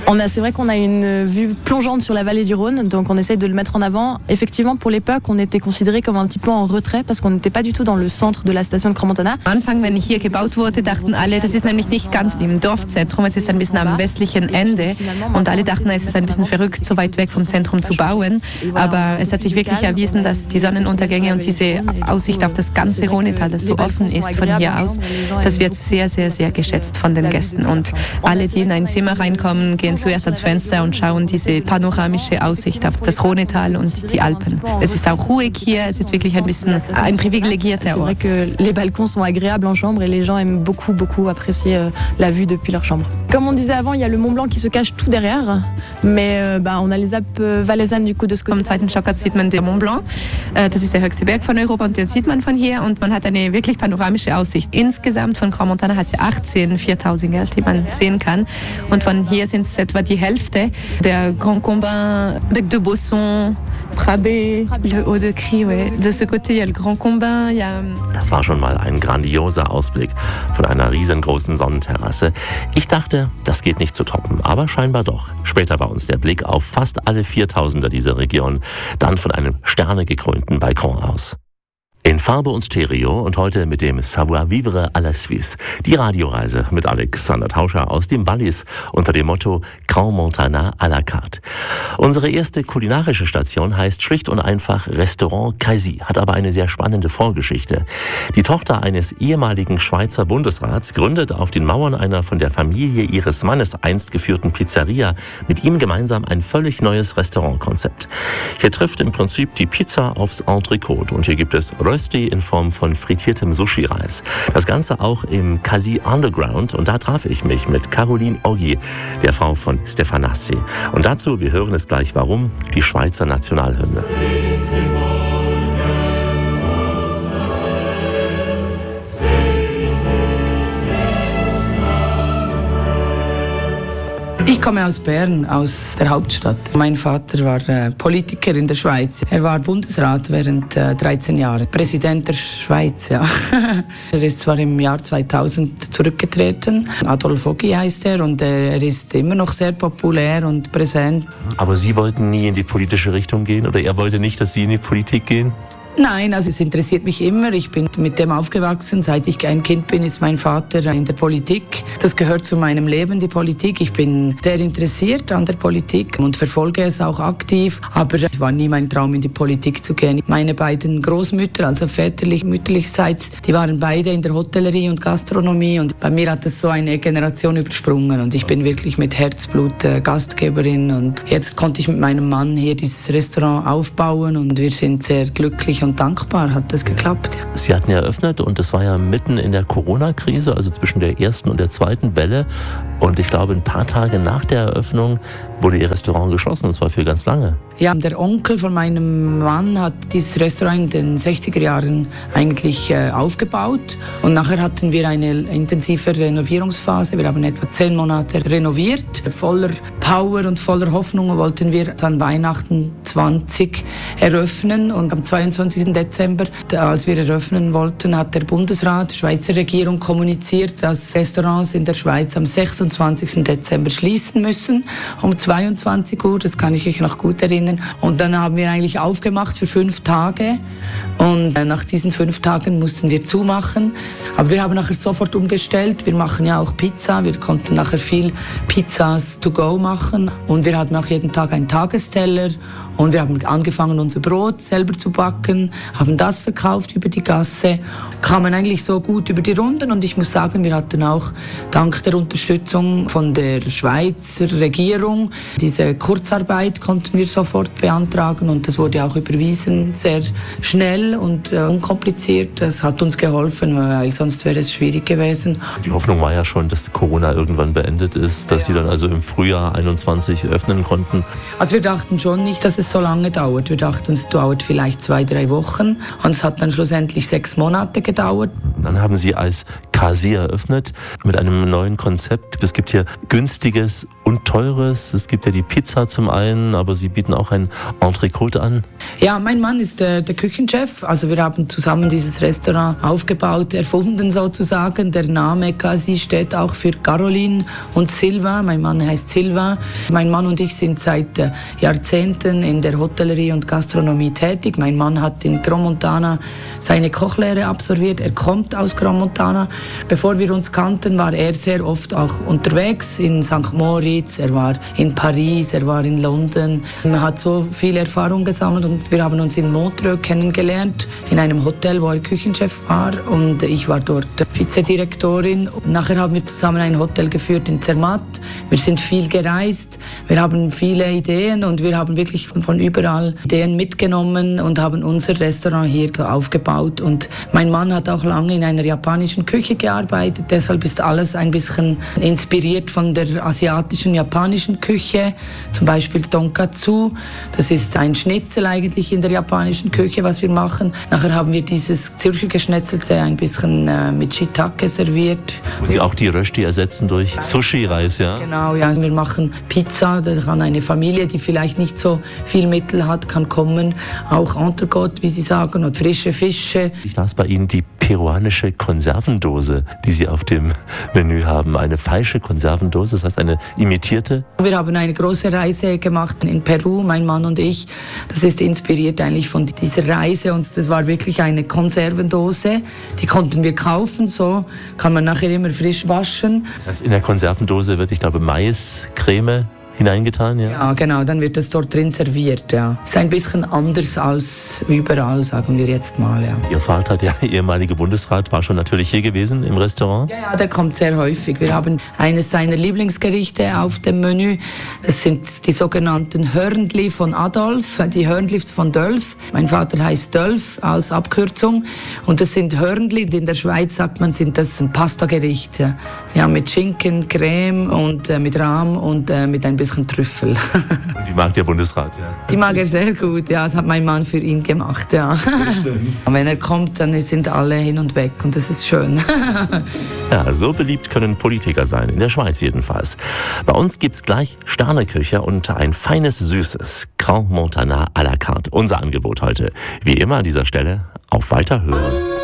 C'est vrai qu'on a une vue plongeante sur la vallée du Rhône, donc on essaie de le mettre en avant. Effectivement, pour l'époque, on était considéré comme un petit peu en retrait, parce qu'on n'était pas du tout dans le centre de la station de Crans-Montana. Am Anfang, wenn hier gebaut wurde, dachten alle, das ist nämlich nicht ganz im Dorfzentrum, es ist ein bisschen am westlichen Ende. Und alle dachten, es ist ein bisschen verrückt, so weit weg vom Zentrum zu bauen. Aber es hat sich wirklich erwiesen, dass die Sonnenuntergänge und diese Aussicht auf das ganze Rhonetal, das so offen ist von hier aus, das wird sehr, sehr, sehr geschätzt von den Gästen. Und alle, die in ein Zimmer reinkommen, gehen zuerst ans Fenster und schauen diese panoramische Aussicht auf das Rhonetal und die Alpen. Es ist auch ruhig hier, es ist wirklich ein bisschen ein privilegierter Ort. C'est vrai que les balcons sont agréables en chambre et les gens aiment beaucoup, beaucoup apprécier la vue depuis leur chambre. Comme on disait avant, il y a le Mont Blanc qui se cache tout derrière, mais on a les Alpes valaisannes du coup de ce côté. Vom zweiten Stock aus sieht man den Mont Blanc, das ist der höchste Berg von Europa und den sieht man von hier und man hat eine wirklich panoramische Aussicht. Insgesamt von Crans-Montana hat sie 18 4000er, die man sehen kann und von hier sind es etwa die Hälfte. Der Grand Combin, Bec de Bosson, Prabé, le Haut de Cry, ouais. De ce côté, il y a le Grand Combin, il y a... Das war schon mal ein grandioser Ausblick von einer riesengroßen Sonnenterrasse. Ich dachte, das geht nicht zu toppen, aber scheinbar doch. Später war uns der Blick auf fast alle 4000er dieser Region dann von einem sternegekrönten Balkon aus. In Farbe und Stereo und heute mit dem Savoir-vivre à la Suisse. Die Radioreise mit Alexander Tauscher aus dem Wallis unter dem Motto Crans-Montana à la carte. Unsere erste kulinarische Station heißt schlicht und einfach Restaurant Caisy, hat aber eine sehr spannende Vorgeschichte. Die Tochter eines ehemaligen Schweizer Bundesrats gründet auf den Mauern einer von der Familie ihres Mannes einst geführten Pizzeria mit ihm gemeinsam ein völlig neues Restaurantkonzept. Hier trifft im Prinzip die Pizza aufs Entrecote und hier gibt es Rösti in Form von frittiertem Sushi-Reis. Das Ganze auch im Caisy Underground und da traf ich mich mit Caroline Oggi, der Frau von Stefanassi. Und dazu, wir hören es gleich, warum, die Schweizer Nationalhymne. Ich komme aus Bern, aus der Hauptstadt. Mein Vater war Politiker in der Schweiz. Er war Bundesrat während 13 Jahren, Präsident der Schweiz. Ja. Er ist zwar im Jahr 2000 zurückgetreten, Adolf Oggi heißt er, und er ist immer noch sehr populär und präsent. Aber Sie wollten nie in die politische Richtung gehen oder er wollte nicht, dass Sie in die Politik gehen? Nein, also es interessiert mich immer. Ich bin mit dem aufgewachsen. Seit ich ein Kind bin, ist mein Vater in der Politik. Das gehört zu meinem Leben, die Politik. Ich bin sehr interessiert an der Politik und verfolge es auch aktiv. Aber es war nie mein Traum, in die Politik zu gehen. Meine beiden Großmütter, also mütterlichseits, die waren beide in der Hotellerie und Gastronomie. Und bei mir hat es so eine Generation übersprungen. Und ich bin wirklich mit Herzblut Gastgeberin. Und jetzt konnte ich mit meinem Mann hier dieses Restaurant aufbauen. Und wir sind sehr glücklich und dankbar hat das geklappt. Ja. Sie hatten ja eröffnet und das war ja mitten in der Corona-Krise, also zwischen der ersten und der zweiten Welle. Und ich glaube, ein paar Tage nach der Eröffnung wurde Ihr Restaurant geschlossen, und zwar für ganz lange. Ja, der Onkel von meinem Mann hat dieses Restaurant in den 60er Jahren eigentlich aufgebaut. Und nachher hatten wir eine intensive Renovierungsphase. Wir haben etwa 10 Monate renoviert. Voller Power und voller Hoffnung wollten wir an Weihnachten 20 eröffnen. Und am 22. Dezember, als wir eröffnen wollten, hat der Bundesrat, die Schweizer Regierung kommuniziert, dass Restaurants in der Schweiz am 26. Dezember schließen müssen, um 22 Uhr, das kann ich mich noch gut erinnern. Und dann haben wir eigentlich aufgemacht für 5 Tage und nach diesen 5 Tagen mussten wir zumachen. Aber wir haben nachher sofort umgestellt, wir machen ja auch Pizza, wir konnten nachher viel Pizzas to go machen und wir hatten auch jeden Tag einen Tagesteller. Und wir haben angefangen, unser Brot selber zu backen, haben das verkauft über die Gasse, kamen eigentlich so gut über die Runden. Und ich muss sagen, wir hatten auch dank der Unterstützung von der Schweizer Regierung diese Kurzarbeit konnten wir sofort beantragen und das wurde auch überwiesen, sehr schnell und unkompliziert. Das hat uns geholfen, weil sonst wäre es schwierig gewesen. Die Hoffnung war ja schon, dass Corona irgendwann beendet ist, dass Sie dann also im Frühjahr 21 öffnen konnten. Also wir dachten schon nicht, dass es es so lange dauert. Wir dachten, es dauert vielleicht 2-3 Wochen und es hat dann schlussendlich 6 Monate gedauert. Dann haben Sie als Kasi eröffnet mit einem neuen Konzept. Es gibt hier Günstiges und Teures. Es gibt ja die Pizza zum einen, aber Sie bieten auch ein Entrecote an. Ja, mein Mann ist der Küchenchef. Also wir haben zusammen dieses Restaurant aufgebaut, erfunden sozusagen. Der Name Kasi steht auch für Caroline und Silva. Mein Mann heißt Silva. Mein Mann und ich sind seit Jahrzehnten in der Hotellerie und Gastronomie tätig. Mein Mann hat in Crans-Montana seine Kochlehre absolviert. Er kommt aus Crans-Montana. Bevor wir uns kannten, war er sehr oft auch unterwegs in St. Moritz. Er war in Paris, er war in London. Er hat so viel Erfahrung gesammelt und wir haben uns in Montreux kennengelernt, in einem Hotel, wo er Küchenchef war und ich war dort Vizedirektorin. Nachher haben wir zusammen ein Hotel geführt in Zermatt. Wir sind viel gereist, wir haben viele Ideen und wir haben wirklich von überall Ideen mitgenommen und haben unser Restaurant hier so aufgebaut. Und mein Mann hat auch lange in einer japanischen Küche gearbeitet, deshalb ist alles ein bisschen inspiriert von der asiatischen, japanischen Küche, zum Beispiel Tonkatsu, das ist ein Schnitzel eigentlich in der japanischen Küche, was wir machen. Nachher haben wir dieses Zürcher Geschnetzelte ein bisschen mit Shiitake serviert. Wo Sie auch die Rösti ersetzen durch Sushi-Reis, ja? Genau, ja. Wir machen Pizza, da kann eine Familie, die vielleicht nicht so viel Mittel hat, kann kommen. Auch Entrecote, wie Sie sagen, und frische Fische. Ich las bei Ihnen die peruanische Konservendose, die Sie auf dem Menü haben. Eine falsche Konservendose, das heißt eine imitierte? Wir haben eine große Reise gemacht in Peru, mein Mann und ich. Das ist inspiriert eigentlich von dieser Reise und das war wirklich eine Konservendose. Die konnten wir kaufen, so kann man nachher immer frisch waschen. Das heißt, in der Konservendose wird, ich glaube, Maiscreme hineingetan, ja? Ja, genau, dann wird das dort drin serviert, ja. Ist ein bisschen anders als überall, sagen wir jetzt mal, ja. Ihr Vater, der ehemalige Bundesrat, war schon natürlich hier gewesen im Restaurant? Ja, der kommt sehr häufig. Wir haben eines seiner Lieblingsgerichte auf dem Menü. Das sind die sogenannten Hörnli von Adolf, die Hörnlis von Dölf. Mein Vater heißt Dölf als Abkürzung. Und das sind Hörnli, in der Schweiz sagt man, sind das ein Pastagericht. Ja, mit Schinken, Creme und mit Rahm und mit ein bisschen Trüffel. Und die mag der Bundesrat, ja? Die mag er sehr gut, ja. Das hat mein Mann für ihn gemacht, ja. Und wenn er kommt, dann sind alle hin und weg und das ist schön. Ja, so beliebt können Politiker sein, in der Schweiz jedenfalls. Bei uns gibt's gleich Sterneküche und ein feines Süßes. Crans-Montana à la carte, unser Angebot heute. Wie immer an dieser Stelle, auf Weiterhören.